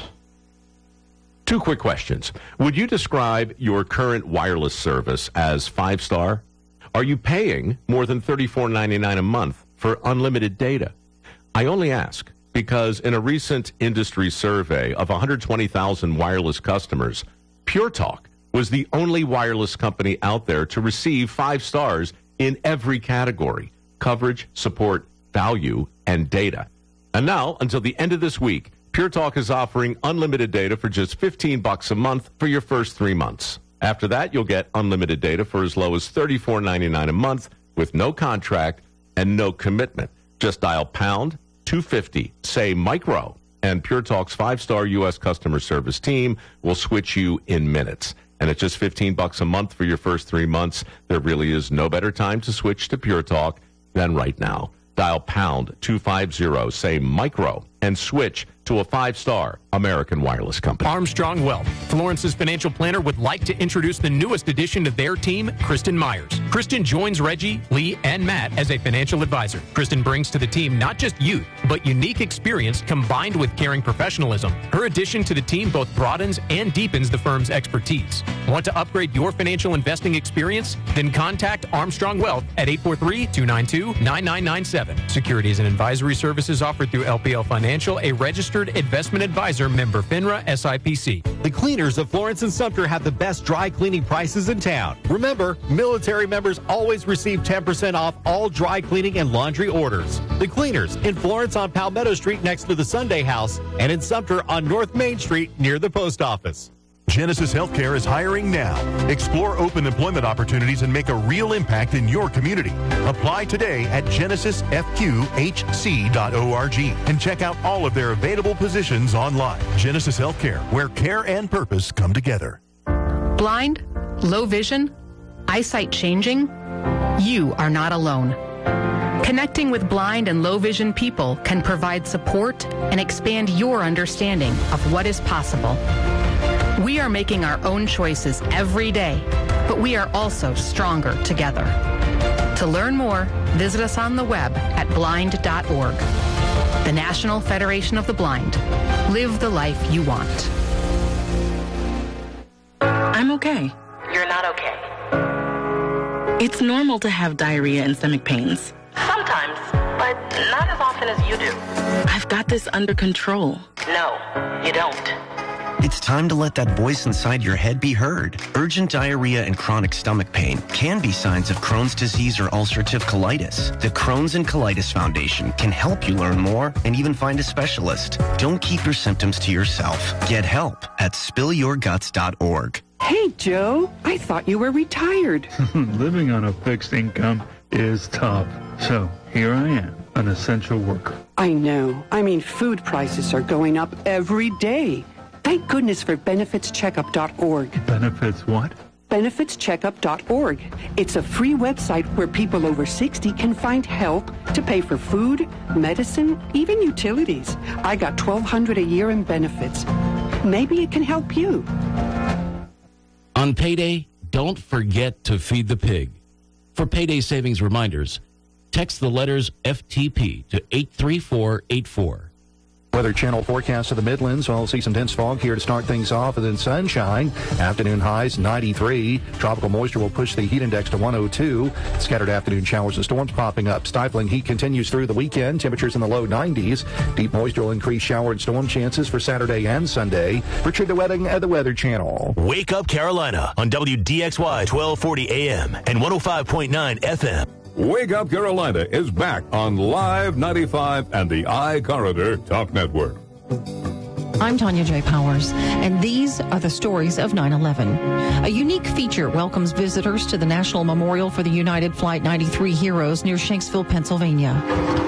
2 quick questions. Would you describe your current wireless service as 5-star? Are you paying more than $34.99 a month for unlimited data? I only ask because in a recent industry survey of 120,000 wireless customers, Pure Talk was the only wireless company out there to receive 5 stars in every category: coverage, support, value, and data. And now, until the end of this week, Pure Talk is offering unlimited data for just $15 a month for your first 3 months. After that, you'll get unlimited data for as low as $34.99 a month with no contract and no commitment. Just dial pound 250, say micro, and Pure Talk's 5-star U.S. customer service team will switch you in minutes. And at just $15 a month for your first 3 months, there really is no better time to switch to Pure Talk than right now. Dial pound 250, say micro, and switch to a 5-star American wireless company. Armstrong Wealth, Florence's financial planner, would like to introduce the newest addition to their team, Kristen Myers. Kristen joins Reggie, Lee, and Matt as a financial advisor. Kristen brings to the team not just youth, but unique experience combined with caring professionalism. Her addition to the team both broadens and deepens the firm's expertise. Want to upgrade your financial investing experience? Then contact Armstrong Wealth at 843-292-9997. Securities and advisory services offered through LPL Financial, a registered investment advisor, member FINRA SIPC. The cleaners of Florence and Sumter have the best dry cleaning prices in town. Remember, military members always receive 10% off all dry cleaning and laundry orders. The cleaners in Florence on Palmetto Street next to the Sunday House, and in Sumter on North Main Street near the post office. Genesis Healthcare is hiring now. Explore open employment opportunities and make a real impact in your community. Apply today at genesisfqhc.org and check out all of their available positions online. Genesis Healthcare, where care and purpose come together. Blind, low vision, eyesight changing? You are not alone. Connecting with blind and low vision people can provide support and expand your understanding of what is possible. We are making our own choices every day, but we are also stronger together. To learn more, visit us on the web at blind.org. The National Federation of the Blind. Live the life you want. I'm okay. You're not okay. It's normal to have diarrhea and stomach pains. Sometimes, but not as often as you do. I've got this under control. No, you don't. It's time to let that voice inside your head be heard. Urgent diarrhea and chronic stomach pain can be signs of Crohn's disease or ulcerative colitis. The Crohn's and Colitis Foundation can help you learn more and even find a specialist. Don't keep your symptoms to yourself. Get help at spillyourguts.org. Hey, Joe, I thought you were retired. Living on a fixed income is tough. So here I am, an essential worker. I know. I mean, food prices are going up every day. Thank goodness for benefitscheckup.org. Benefits what? benefitscheckup.org. It's a free website where people over 60 can find help to pay for food, medicine, even utilities. I got $1,200 a year in benefits. Maybe it can help you. On payday, don't forget to feed the pig. For payday savings reminders, text the letters FTP to 83484. Weather Channel forecast of the Midlands. We'll see some dense fog here to start things off, and then sunshine. Afternoon highs 93. Tropical moisture will push the heat index to 102. Scattered afternoon showers and storms popping up. Stifling heat continues through the weekend. Temperatures in the low 90s. Deep moisture will increase shower and storm chances for Saturday and Sunday. Richard DeWetting at the Weather Channel. Wake Up Carolina on WDXY 1240 AM and 105.9 FM. Wake Up Carolina is back on Live 95 and the iCorridor Talk Network. I'm Tanya J. Powers, and these are the stories of 9/11. A unique feature welcomes visitors to the National Memorial for the United Flight 93 heroes near Shanksville, Pennsylvania.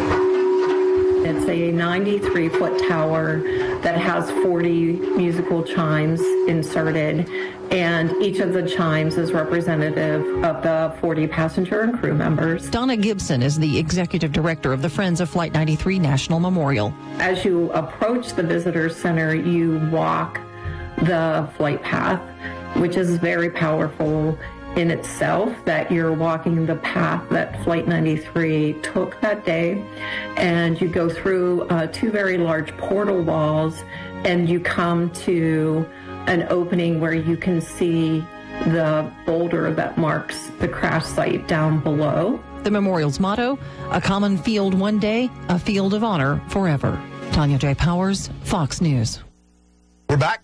It's a 93-foot tower that has 40 musical chimes inserted, and each of the chimes is representative of the 40 passenger and crew members. Donna Gibson is the executive director of the Friends of Flight 93 National Memorial. As you approach the visitor center, you walk the flight path, which is very powerful in itself, that you're walking the path that Flight 93 took that day. And you go through two very large portal walls, and you come to an opening where you can see the boulder that marks the crash site down below. The memorial's motto, a common field one day, a field of honor forever. Tanya J. Powers, Fox News. We're back,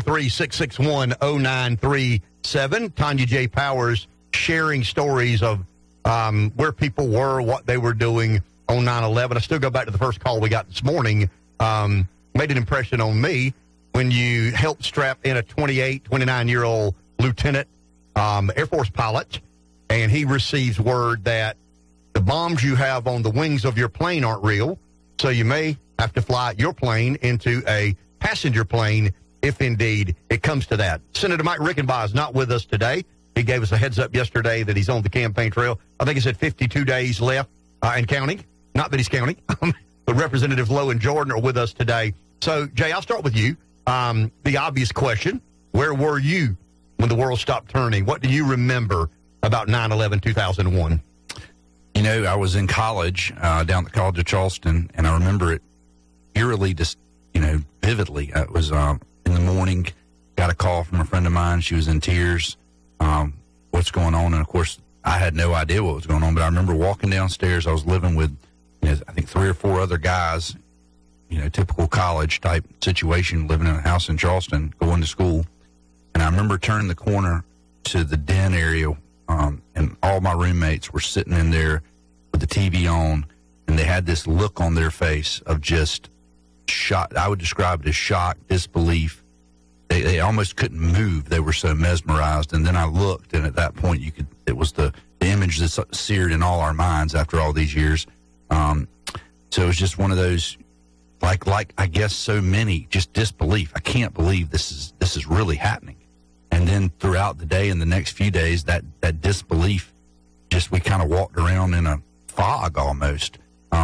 843-661-0937. Tanya J. Powers sharing stories of where people were, what they were doing on 9/11. I still go back to the first call we got this morning. Made an impression on me when you helped strap in a 29-year-old lieutenant, Air Force pilot, and he receives word that the bombs you have on the wings of your plane aren't real, so you may have to fly your plane into a passenger plane if indeed it comes to that. Senator Mike Rickenbaugh is not with us today. He gave us a heads up yesterday that he's on the campaign trail. I think he said 52 days left and counting. Not that he's counting, but Representative Lowe and Jordan are with us today. So, Jay, I'll start with you. The obvious question, where were you when the world stopped turning? What do you remember about 9/11/2001? You know, I was in college, down at the College of Charleston, and I remember it eerily, just, vividly. It was in the morning, got a call from a friend of mine. She was in tears. What's going on? And, of course, I had no idea what was going on, but I remember walking downstairs. I was living with, I think, 3 or 4 other guys, typical college-type situation, living in a house in Charleston, going to school. And I remember turning the corner to the den area, and all my roommates were sitting in there with the TV on, and they had this look on their face of just shock. I would describe it as shock, disbelief. They almost couldn't move. They were so mesmerized. And then I looked, and at that point, it was the image that's seared in all our minds after all these years. So it was just one of those, like I guess so many, just disbelief. I can't believe this is really happening. And then throughout the day and the next few days, that disbelief, just we kind of walked around in a fog almost.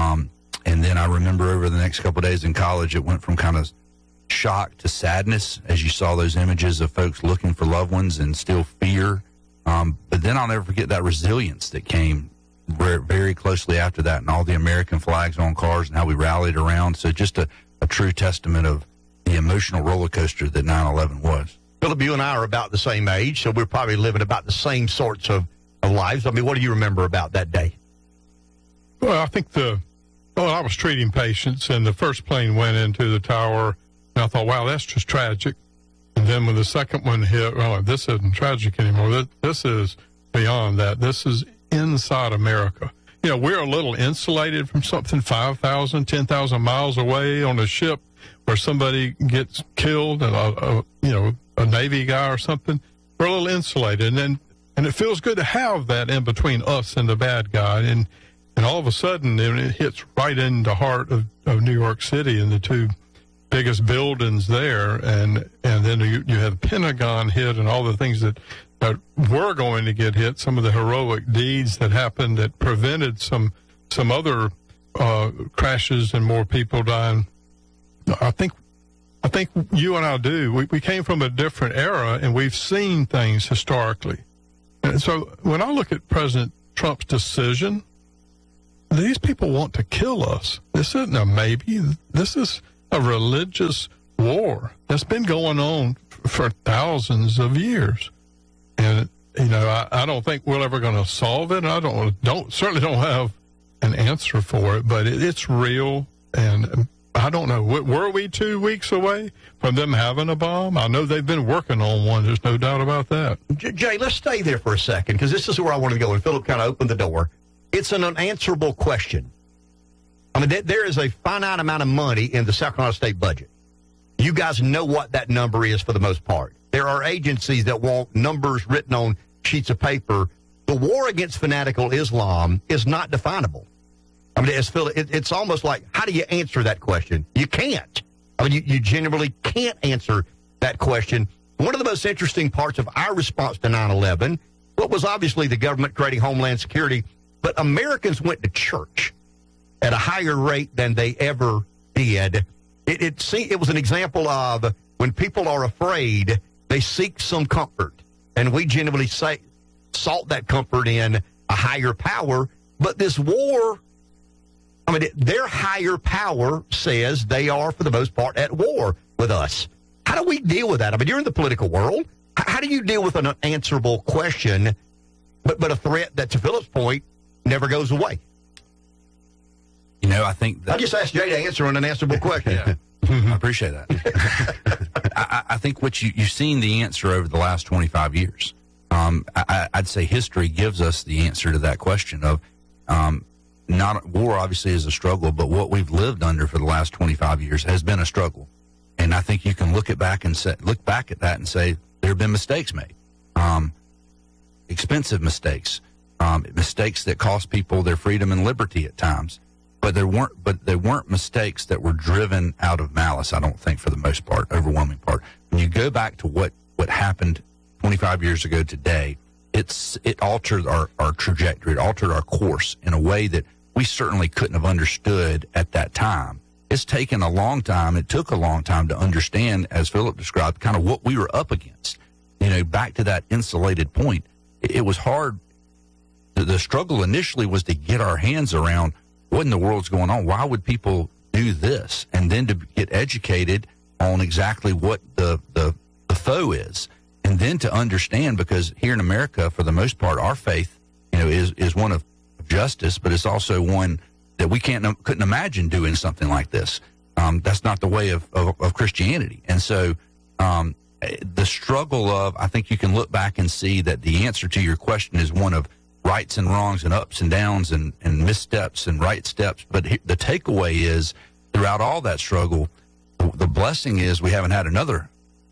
And then I remember over the next couple of days in college, it went from kind of shock to sadness as you saw those images of folks looking for loved ones and still fear. But then I'll never forget that resilience that came very closely after that, and all the American flags on cars and how we rallied around. So just a true testament of the emotional roller coaster that 9/11 was. Philip, you and I are about the same age, so we're probably living about the same sorts of lives. I mean, what do you remember about that day? Well, I think I was treating patients, and the first plane went into the tower, and I thought, wow, that's just tragic. And then when the second one hit, well, this isn't tragic anymore. This is beyond that. This is inside America. We're a little insulated from something 5,000, 10,000 miles away on a ship where somebody gets killed, and a Navy guy or something. We're a little insulated. And then And it feels good to have that in between us and the bad guy. And all of a sudden, it hits right in the heart of New York City and the two biggest buildings there. And then you have the Pentagon hit and all the things that were going to get hit, some of the heroic deeds that happened that prevented some other crashes and more people dying. I think you and I do. We came from a different era, and we've seen things historically. And so when I look at President Trump's decision, these people want to kill us. This isn't a maybe. This is a religious war that's been going on for thousands of years. And, I don't think we're ever going to solve it. I certainly don't have an answer for it, but it's real. And I don't know. Were we 2 weeks away from them having a bomb? I know they've been working on one. There's no doubt about that. Jay, let's stay there for a second, because this is where I want to go. And Philip kind of opened the door. It's an unanswerable question. I mean, there is a finite amount of money in the South Carolina state budget. You guys know what that number is for the most part. There are agencies that want numbers written on sheets of paper. The war against fanatical Islam is not definable. I mean, it's almost like, how do you answer that question? You can't. I mean, you genuinely can't answer that question. One of the most interesting parts of our response to 9/11, what was obviously the government creating Homeland Security, but Americans went to church at a higher rate than they ever did. It was an example of when people are afraid, they seek some comfort. And we genuinely sought that comfort in a higher power. But this war, I mean, their higher power says they are, for the most part, at war with us. How do we deal with that? I mean, you're in the political world. How do you deal with an unanswerable question, but a threat that, to Philip's point, never goes away? I think that... I just asked Jay to answer an unanswerable question. Yeah. I appreciate that. I think what you've seen the answer over the last 25 years. I'd say history gives us the answer to that question of not war obviously is a struggle, but what we've lived under for the last 25 years has been a struggle. And I think you can look back at that and say there have been mistakes made, expensive mistakes, mistakes that cost people their freedom and liberty at times. But they weren't mistakes that were driven out of malice, I don't think, for the most part, overwhelming part. When you go back to what happened 25 years ago today, it altered our trajectory, it altered our course in a way that we certainly couldn't have understood at that time. It's taken a long time. It took a long time to understand, as Philip described, kind of what we were up against. Back to that insulated point, it was hard. The struggle initially was to get our hands around what in the world's going on? Why would people do this? And then to get educated on exactly what the foe is. And then to understand, because here in America, for the most part, our faith, is one of justice, but it's also one that we couldn't imagine doing something like this. That's not the way of Christianity. And so the struggle of, I think you can look back and see that the answer to your question is one of rights and wrongs and ups and downs and missteps and right steps. But the takeaway is, throughout all that struggle, the blessing is we haven't had another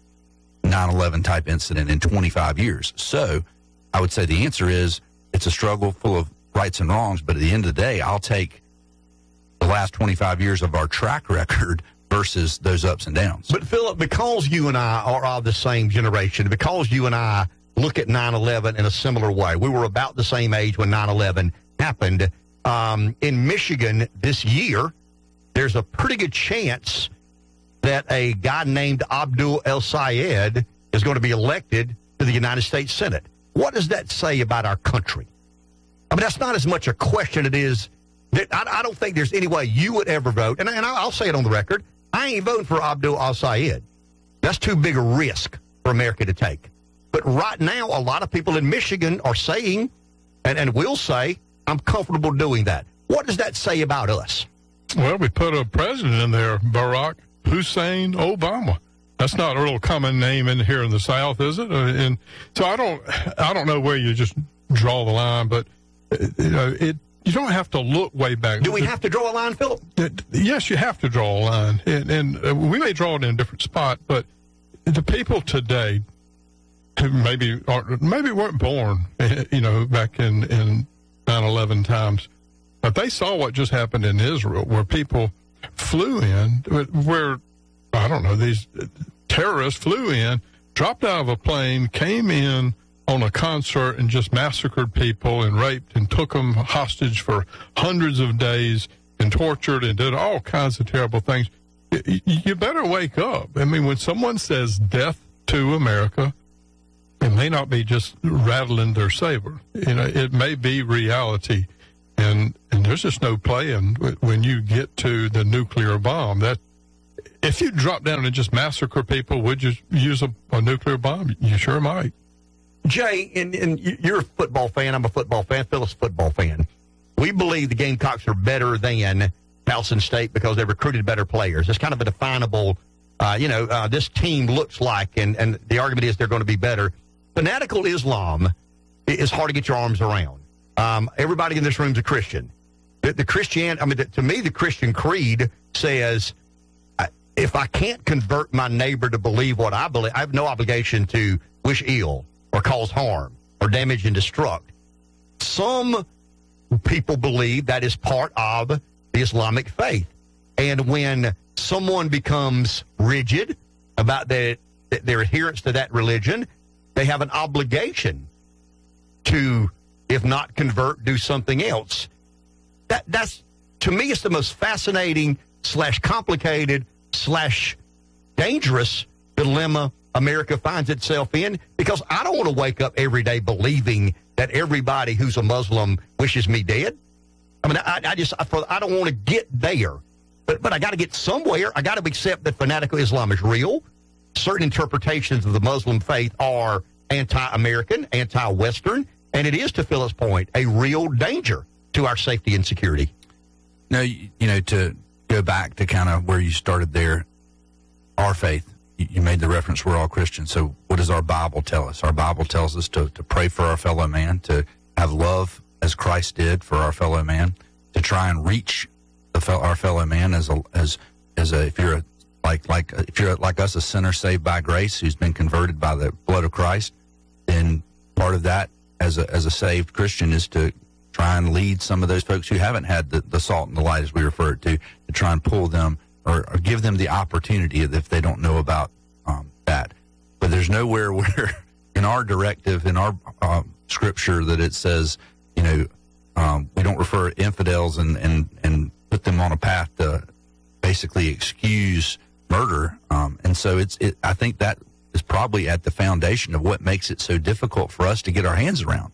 9/11 type incident in 25 years. So I would say the answer is it's a struggle full of rights and wrongs, but at the end of the day, I'll take the last 25 years of our track record versus those ups and downs. But Philip, because you and I are of the same generation, because you and I look at 9/11 in a similar way. We were about the same age when 9/11 happened. In Michigan this year, there's a pretty good chance that a guy named Abdul El-Sayed is going to be elected to the United States Senate. What does that say about our country? I mean, that's not as much a question it is. I don't think there's any way you would ever vote, and I'll say it on the record, I ain't voting for Abdul El-Sayed. That's too big a risk for America to take. But right now, a lot of people in Michigan are saying, and will say, I'm comfortable doing that. What does that say about us? Well, we put a president in there, Barack Hussein Obama. That's not a real common name in here in the South, is it? And so I don't know where you just draw the line, but you don't have to look way back. Do we have to draw a line, Philip? Yes, you have to draw a line, and we may draw it in a different spot, but the people today who maybe weren't born, back in 9/11 times, but they saw what just happened in Israel, where people flew in, where I don't know, these terrorists flew in, dropped out of a plane, came in on a concert and just massacred people and raped and took them hostage for hundreds of days and tortured and did all kinds of terrible things. You better wake up. I mean, when someone says death to America, it may not be just rattling their saber. It may be reality. And there's just no playing when you get to the nuclear bomb. That if you drop down and just massacre people, would you use a nuclear bomb? You sure might. Jay, and you're a football fan. I'm a football fan. Phyllis, football fan. We believe the Gamecocks are better than Towson State because they recruited better players. It's kind of a definable, this team looks like, and the argument is they're going to be better. Fanatical Islam is hard to get your arms around. Everybody in this room is a Christian. To me, the Christian creed says, if I can't convert my neighbor to believe what I believe, I have no obligation to wish ill or cause harm or damage and destruct. Some people believe that is part of the Islamic faith. And when someone becomes rigid about their adherence to that religion, they have an obligation to, if not convert, do something else. That's, to me, it's the most fascinating / complicated / dangerous dilemma America finds itself in, because I don't want to wake up every day believing that everybody who's a Muslim wishes me dead. I mean, I don't want to get there, but I got to get somewhere. I got to accept that fanatical Islam is real. Certain interpretations of the Muslim faith are anti-American, anti-Western, and it is, to Philip's point, a real danger to our safety and security. No, to go back to kind of where you started there, our faith, you made the reference, we're all Christians. So what does our Bible tell us? Our Bible tells us to pray for our fellow man, to have love as Christ did for our fellow man, to try and reach our fellow man as if you're like us, a sinner saved by grace who's been converted by the blood of Christ. Then part of that as a saved Christian is to try and lead some of those folks who haven't had the salt and the light, as we refer to try and pull them or give them the opportunity if they don't know about that. But there's nowhere where in our directive, in our scripture, that it says, we don't refer to infidels and put them on a path to basically excuse murder. And so I think that is probably at the foundation of what makes it so difficult for us to get our hands around.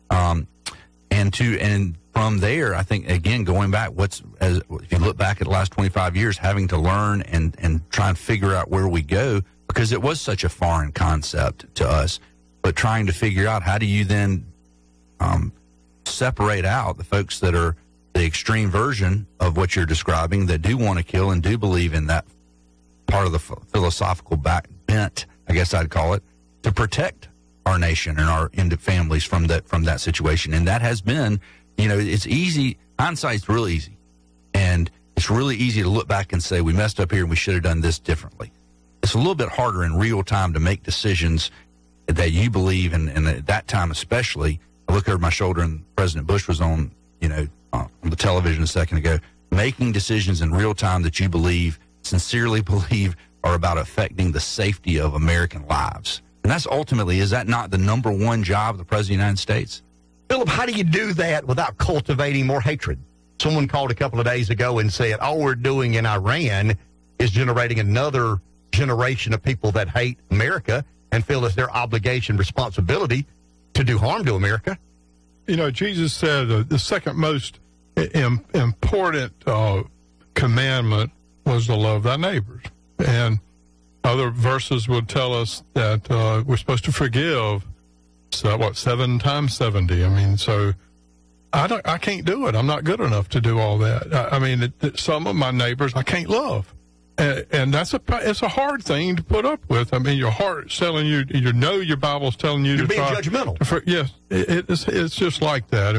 And from there, I think, again, going back, if you look back at the last 25 years, having to learn and try and figure out where we go, because it was such a foreign concept to us, but trying to figure out how do you then separate out the folks that are the extreme version of what you're describing, that do want to kill and do believe in that part of the philosophical bent, I guess I'd call it, to protect our nation and our families from that situation. And that has been, it's easy. Hindsight's real easy. And it's really easy to look back and say, we messed up here and we should have done this differently. It's a little bit harder in real time to make decisions that you believe in, and at that time especially. I look over my shoulder and President Bush was on the television a second ago, making decisions in real time that you sincerely believe are about affecting the safety of American lives. And that's ultimately, is that not the number one job of the President of the United States? Philip, how do you do that without cultivating more hatred? Someone called a couple of days ago and said, all we're doing in Iran is generating another generation of people that hate America and feel it's their obligation, responsibility to do harm to America. Jesus said the second most important commandment was to love thy neighbors. And other verses would tell us that we're supposed to forgive, 7 times 70. I mean, so I can't do it. I'm not good enough to do all that. Some of my neighbors I can't love. And it's a hard thing to put up with. I mean, your heart's telling you, your Bible's telling you You're to being try. Judgmental. Yes, it's just like that.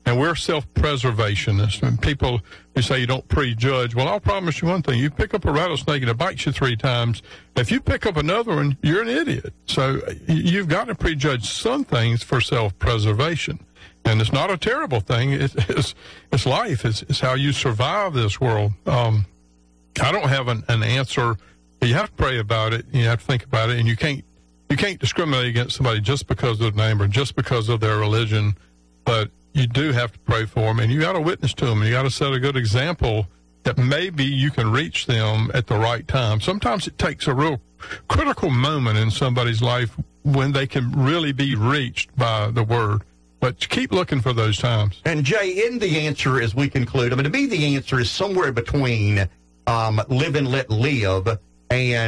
And we're self-preservationists. And people who say you don't prejudge, well, I'll promise you one thing. You pick up a rattlesnake and it bites you 3 times. If you pick up another one, you're an idiot. So you've got to prejudge some things for self-preservation. And it's not a terrible thing. It's life. It's how you survive this world. I don't have an answer. You have to pray about it. You have to think about it. And you can't discriminate against somebody just because of their name or just because of their religion. But you do have to pray for them, and you got to witness to them, and you got to set a good example that maybe you can reach them at the right time. Sometimes it takes a real critical moment in somebody's life when they can really be reached by the word. But keep looking for those times. And Jay, in the answer as we conclude, I mean, to me, the answer is somewhere between live and let live and